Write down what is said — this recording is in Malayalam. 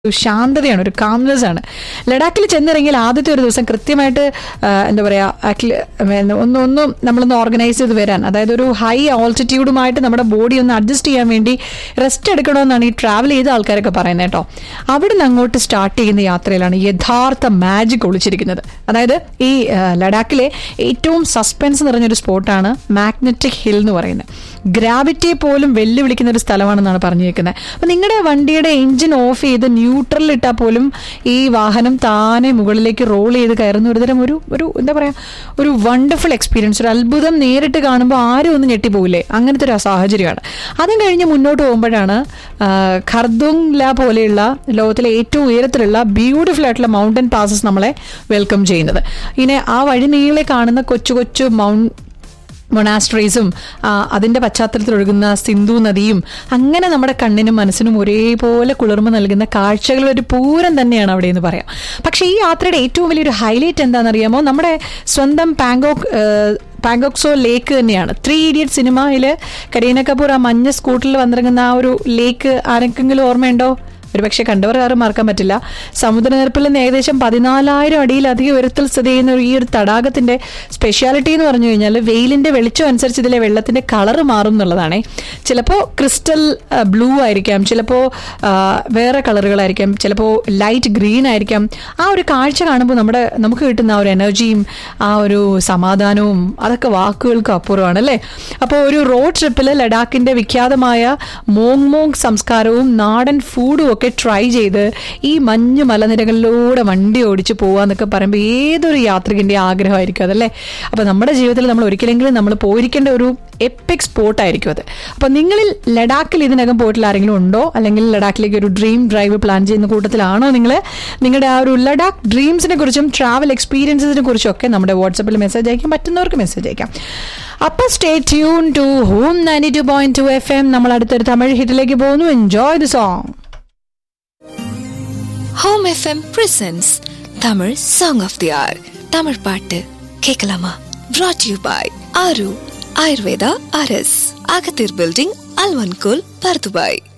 ശാന്തതയാണ്, ഒരു കാംനെസ് ആണ്. ലഡാക്കിൽ ചെന്നിറങ്ങിയാൽ ആദ്യത്തെ ഒരു ദിവസം കൃത്യമായിട്ട് എന്താ പറയുക ഒന്നും നമ്മളൊന്ന് ഓർഗനൈസ് ചെയ്ത് വരാൻ, അതായത് ഒരു ഹൈ ഓൾട്ടിറ്റ്യൂഡുമായിട്ട് നമ്മുടെ ബോഡി ഒന്ന് അഡ്ജസ്റ്റ് ചെയ്യാൻ വേണ്ടി റെസ്റ്റ് എടുക്കണമെന്നാണ് ഈ ട്രാവൽ ചെയ്ത ആൾക്കാരൊക്കെ പറയുന്നത് കേട്ടോ. അവിടെ നിന്ന് അങ്ങോട്ട് സ്റ്റാർട്ട് ചെയ്യുന്ന യാത്രയിലാണ് യഥാർത്ഥ മാജിക് ഒളിച്ചിരിക്കുന്നത്. അതായത് ഈ ലഡാക്കിലെ ഏറ്റവും സസ്പെൻസ് നിറഞ്ഞൊരു സ്പോട്ടാണ് മാഗ്നറ്റിക് ഹിൽ എന്ന് പറയുന്നത്. ഗ്രാവിറ്റിയെ പോലും വെല്ലുവിളിക്കുന്ന ഒരു സ്ഥലമാണെന്നാണ് പറഞ്ഞിരിക്കുന്നത്. അപ്പം നിങ്ങളുടെ വണ്ടിയുടെ എഞ്ചിൻ ഓഫ് ചെയ്ത് ന്യൂട്രലിൽ ഇട്ടാൽ പോലും ഈ വാഹനം താനെ മുകളിലേക്ക് റോൾ ചെയ്ത് കയറുന്ന ഒരുതരം ഒരു എന്താ പറയുക, ഒരു വണ്ടർഫുൾ എക്സ്പീരിയൻസ്, ഒരു അത്ഭുതം നേരിട്ട് കാണുമ്പോൾ ആരും ഒന്നും ഞെട്ടിപ്പോകില്ലേ, അങ്ങനത്തെ ഒരു സാഹചര്യമാണ്. അതും കഴിഞ്ഞ് മുന്നോട്ട് പോകുമ്പോഴാണ് ഖർദുങ്ല പോലെയുള്ള ലോകത്തിലെ ഏറ്റവും ഉയരത്തിലുള്ള ബ്യൂട്ടിഫുൾ ആയിട്ടുള്ള മൗണ്ടൻ പാസസ് നമ്മളെ വെൽക്കം ചെയ്യുന്നത്. ഇങ്ങനെ ആ വഴി നീളെ കാണുന്ന കൊച്ചു കൊച്ചു മൊണാസ്ട്രീസും അതിൻ്റെ പശ്ചാത്തലത്തിൽ ഒഴുകുന്ന സിന്ധു നദിയും അങ്ങനെ നമ്മുടെ കണ്ണിനും മനസ്സിനും ഒരേപോലെ കുളിർമ നൽകുന്ന കാഴ്ചകൾ ഒരു പൂരം തന്നെയാണ് അവിടെ എന്ന് പറയാം. പക്ഷേ ഈ യാത്രയുടെ ഏറ്റവും വലിയൊരു ഹൈലൈറ്റ് എന്താണെന്നറിയാമോ? നമ്മുടെ സ്വന്തം പാങ്കോക്സോ ലേക്ക് തന്നെയാണ്. 3 Idiots സിനിമയിൽ കരീന കപൂർ ആ മഞ്ഞ സ്കൂട്ടറിൽ വന്നിറങ്ങുന്ന ആ ഒരു ലേക്ക് ആരെങ്കിലും ഓർമ്മയുണ്ടോ? ഒരുപക്ഷെ കണ്ടവർ ആരും മറക്കാൻ പറ്റില്ല. സമുദ്രനിരപ്പിൽ നിന്ന് ഏകദേശം 14,000 അടിയിലധികം ഉയരത്തിൽ സ്ഥിതി ചെയ്യുന്ന ഈ ഒരു തടാകത്തിന്റെ സ്പെഷ്യാലിറ്റി എന്ന് പറഞ്ഞു കഴിഞ്ഞാൽ വെയിലിന്റെ വെളിച്ചം അനുസരിച്ച് ഇതിലെ വെള്ളത്തിന്റെ കളർ മാറും എന്നുള്ളതാണ്. ചിലപ്പോൾ ക്രിസ്റ്റൽ ബ്ലൂ ആയിരിക്കാം, ചിലപ്പോൾ വേറെ കളറുകളായിരിക്കാം, ചിലപ്പോൾ ലൈറ്റ് ഗ്രീൻ ആയിരിക്കാം. ആ ഒരു കാഴ്ച കാണുമ്പോൾ നമുക്ക് കിട്ടുന്ന ആ ഒരു എനർജിയും ആ ഒരു സമാധാനവും അതൊക്കെ വാക്കുകൾക്ക് അപ്പുറമാണ് അല്ലേ. അപ്പോൾ ഒരു റോഡ് ട്രിപ്പിൽ ലഡാക്കിന്റെ വിഖ്യാതമായ മോങ് സംസ്കാരവും നാടൻ ഫുഡും ഒക്കെ ട്രൈ ചെയ്ത് ഈ മഞ്ഞ് മലനിരകളിലൂടെ വണ്ടി ഓടിച്ച് പോവാന്നൊക്കെ പറയുമ്പോൾ ഏതൊരു യാത്രികന്റെ ആഗ്രഹമായിരിക്കും അതല്ലേ. അപ്പൊ നമ്മുടെ ജീവിതത്തിൽ നമ്മൾ ഒരിക്കലെങ്കിലും നമ്മൾ പോയിരിക്കേണ്ട ഒരു എപ്പിക് സ്പോട്ടായിരിക്കും അത്. അപ്പൊ നിങ്ങളിൽ ലഡാക്കിൽ ഇതിനകം പോയിട്ടുള്ള ആരെങ്കിലും ഉണ്ടോ, അല്ലെങ്കിൽ ലഡാക്കിലേക്ക് ഒരു ഡ്രീം ഡ്രൈവ് പ്ലാൻ ചെയ്യുന്ന കൂട്ടത്തിലാണോ നിങ്ങൾ? നിങ്ങളുടെ ആ ഒരു ലഡാക്ക് ഡ്രീംസിനെ കുറിച്ചും ട്രാവൽ എക്സ്പീരിയൻസിനെ കുറിച്ചും ഒക്കെ നമ്മുടെ വാട്സാപ്പിൽ മെസ്സേജ് അയക്കാം, പറ്റുന്നവർക്ക് മെസ്സേജ് അയക്കാം. അപ്പൊ stay tune to home 92.2 FM. നമ്മൾ അടുത്തൊരു തമിഴ് ഹിറ്റിലേക്ക് പോകുന്നു. Enjoy the song. Home FM presents Tamil song of they are. Tamil பாட்டு கேட்கலாமா? brought you by ஆரு ஆயுர்வேதா RS, அகத்தீர் பில்டிங், அல்வன்கோல், பர்துபாய்.